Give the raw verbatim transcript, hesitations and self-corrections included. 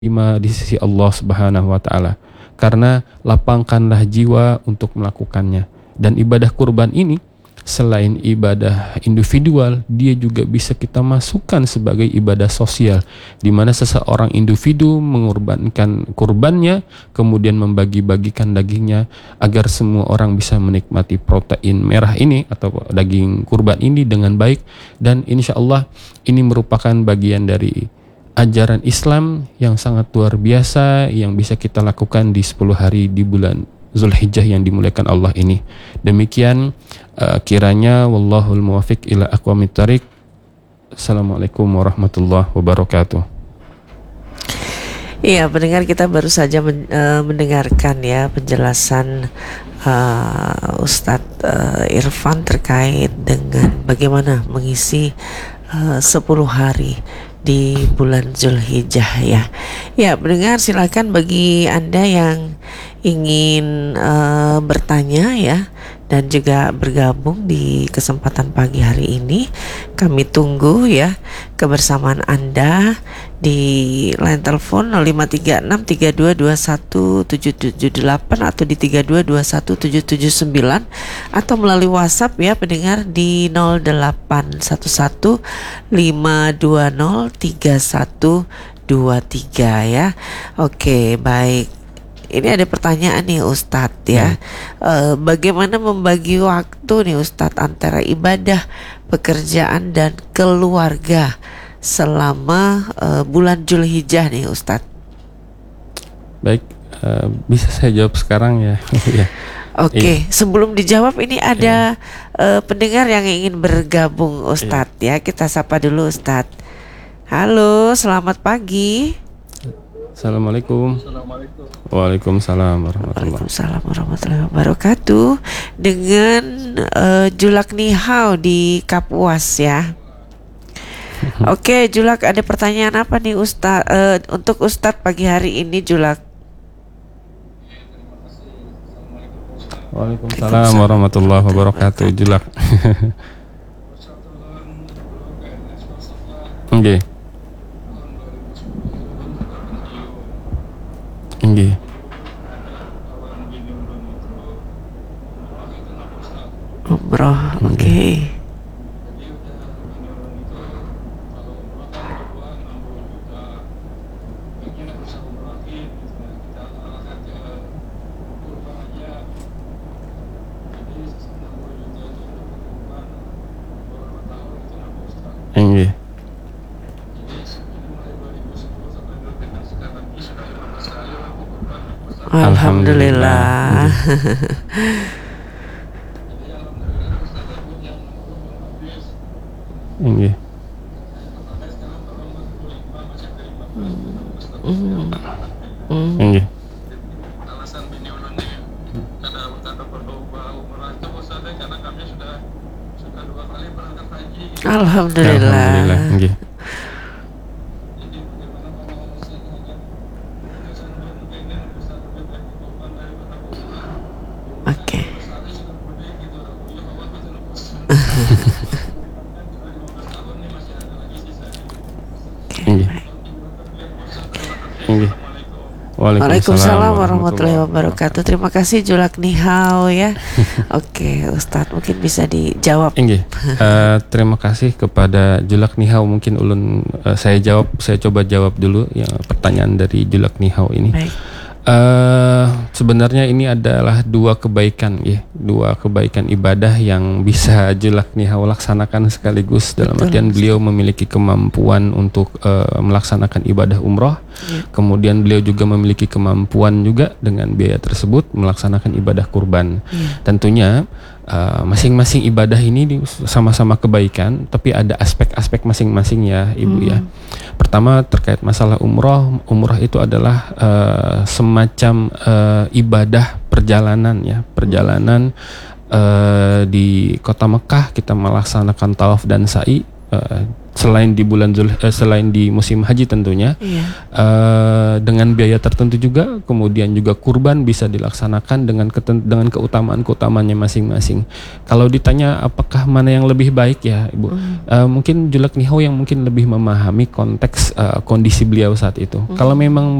di sisi Allah Subhanahu wa taala. Karena lapangkanlah jiwa untuk melakukannya. Dan ibadah kurban ini selain ibadah individual, dia juga bisa kita masukkan sebagai ibadah sosial, di mana seseorang individu mengorbankan kurbannya, kemudian membagi-bagikan dagingnya agar semua orang bisa menikmati protein merah ini atau daging kurban ini dengan baik. Dan insya Allah ini merupakan bagian dari ajaran Islam yang sangat luar biasa yang bisa kita lakukan di sepuluh hari di bulan Zulhijjah yang dimuliakan Allah ini. Demikian uh, kiranya wallahul muwafiq ila aqwamit thariq. Assalamualaikum warahmatullahi wabarakatuh. Iya, pendengar, kita baru saja men, uh, mendengarkan ya penjelasan uh, Ustadz uh, Irfan terkait dengan bagaimana mengisi uh, sepuluh hari di bulan Zulhijjah ya. Ya, pendengar, silakan bagi Anda yang ingin uh, bertanya ya dan juga bergabung di kesempatan pagi hari ini. Kami tunggu ya kebersamaan Anda di line telepon nol lima tiga enam tiga dua dua satu tujuh tujuh delapan atau di tiga dua dua satu tujuh tujuh sembilan atau melalui WhatsApp ya pendengar di nol delapan satu satu lima dua nol tiga satu dua tiga ya. Oke, baik. Ini ada pertanyaan nih Ustadz ya. Hmm. E, bagaimana membagi waktu nih Ustadz antara ibadah, pekerjaan dan keluarga selama e, bulan Zulhijjah nih Ustadz? Baik, uh, bisa saya jawab sekarang ya. Oke, okay. Iya. Sebelum dijawab ini ada iya. uh, pendengar yang ingin bergabung Ustadz iya. ya. Kita sapa dulu Ustadz. Halo, selamat pagi. Assalamualaikum. Assalamualaikum. Waalaikumsalam warahmatullahi Waalaikumsalam warahmatullahi wabarakatuh. Dengan uh, Julak Nihau di Kapuas ya. Oke, okay, Julak, ada pertanyaan apa nih Ustaz uh, untuk Ustadz pagi hari ini Julak? Waalaikumsalam warahmatullahi wabarakatuh Julak. Oke. Nggih. Umroh, oke. Okay. Nggih. Alhamdulillah. Nggih. Nggih. Alasan bini ulunnya karena bertanda berdoa umrah itu Ustaz karena kami sudah sudah dua kali berangkat haji. Alhamdulillah. Alhamdulillah. Nggih. Waalaikumsalam warahmatullahi wabarakatuh. Terima kasih Julak Nihau ya. Oke, Ustadz mungkin bisa dijawab. Inge, uh, terima kasih kepada Julak Nihau. Mungkin ulun uh, saya jawab, saya coba jawab dulu ya pertanyaan dari Julak Nihau ini. Baik. Uh, sebenarnya ini adalah dua kebaikan ya, dua kebaikan ibadah yang bisa Julak Nihau laksanakan sekaligus. Dalam Betul. artian beliau memiliki kemampuan untuk uh, melaksanakan ibadah umroh, ya. Kemudian beliau juga memiliki kemampuan juga dengan biaya tersebut melaksanakan ibadah kurban. Ya. Tentunya uh, masing-masing ibadah ini sama-sama kebaikan, tapi ada aspek-aspek masing-masing ya Ibu hmm. ya. Pertama terkait masalah umroh, umroh itu adalah uh, semacam uh, ibadah perjalanan ya, perjalanan uh, di kota Mekah kita melaksanakan tawaf dan sa'i. Uh, selain di bulan Zul, eh, selain di musim haji tentunya, Iya. eh, dengan biaya tertentu juga, kemudian juga kurban bisa dilaksanakan dengan keten- dengan keutamaan-keutamaannya masing-masing. Kalau ditanya apakah mana yang lebih baik ya Ibu, Mm. eh, mungkin Julek Nihau yang mungkin lebih memahami konteks eh, kondisi beliau saat itu. Mm. Kalau memang